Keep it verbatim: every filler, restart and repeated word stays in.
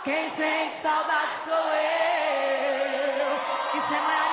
Quem sente saudade sou eu. Isso é maior.